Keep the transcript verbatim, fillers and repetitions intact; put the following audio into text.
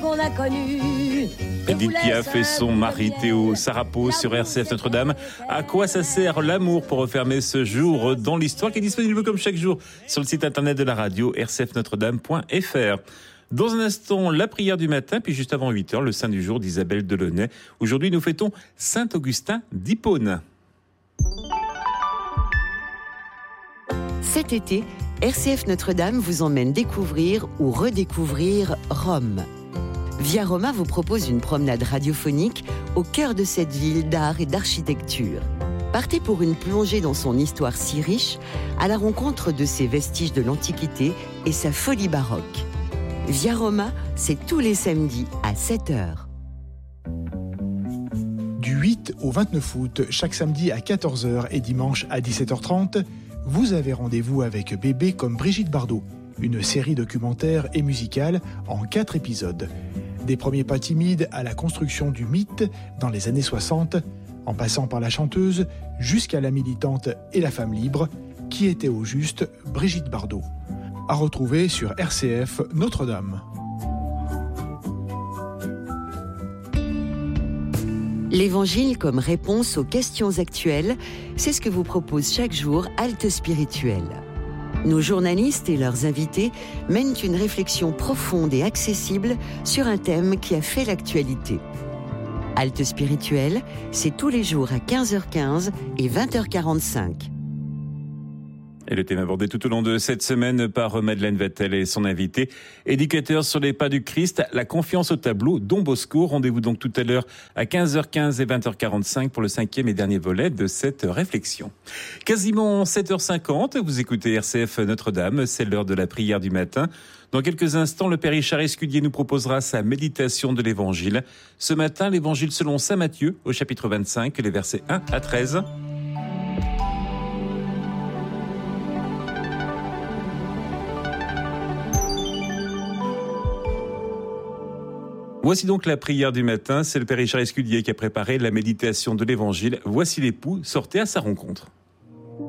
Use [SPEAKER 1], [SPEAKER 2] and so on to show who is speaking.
[SPEAKER 1] qu'on a connu.
[SPEAKER 2] Edith Piaf et son mari Théo Sarapo sur R C F Notre-Dame. À quoi ça sert l'amour pour refermer ce jour dans l'histoire qui est disponible comme chaque jour sur le site internet de la radio r c f notre dame point f r. Dans un instant, la prière du matin, puis juste avant huit heures, le saint du jour d'Isabelle Delaunay. Aujourd'hui, nous fêtons Saint Augustin d'Hippone.
[SPEAKER 3] Cet été, R C F Notre-Dame vous emmène découvrir ou redécouvrir Rome. Via Roma vous propose une promenade radiophonique au cœur de cette ville d'art et d'architecture. Partez pour une plongée dans son histoire si riche, à la rencontre de ses vestiges de l'Antiquité et sa folie baroque. Via Roma, c'est tous les samedis à sept heures.
[SPEAKER 4] Du huit au vingt-neuf août, chaque samedi à quatorze heures et dimanche à dix-sept heures trente, vous avez rendez-vous avec Bébé comme Brigitte Bardot, une série documentaire et musicale en quatre épisodes. Des premiers pas timides à la construction du mythe dans les années soixante, en passant par la chanteuse jusqu'à la militante et la femme libre, qui était au juste Brigitte Bardot. À retrouver sur R C F Notre-Dame.
[SPEAKER 3] L'Évangile comme réponse aux questions actuelles, c'est ce que vous propose chaque jour Halte Spirituelle. Nos journalistes et leurs invités mènent une réflexion profonde et accessible sur un thème qui a fait l'actualité. Halte Spirituelle, c'est tous les jours à quinze heures quinze et vingt heures quarante-cinq.
[SPEAKER 2] Et le thème abordé tout au long de cette semaine par Madeleine Vatel et son invité, éducateur sur les pas du Christ, la confiance au tableau, Don Bosco. Rendez-vous donc tout à l'heure à quinze heures quinze et vingt heures quarante-cinq pour le cinquième et dernier volet de cette réflexion. Quasiment sept heures cinquante, vous écoutez R C F Notre-Dame, c'est l'heure de la prière du matin. Dans quelques instants, le Père Richard Escudier nous proposera sa méditation de l'Évangile. Ce matin, l'Évangile selon saint Matthieu, au chapitre vingt-cinq, les versets un à treize. Voici donc la prière du matin. C'est le Père Richard Escudier qui a préparé la méditation de l'Évangile. Voici l'époux, sortez à sa rencontre.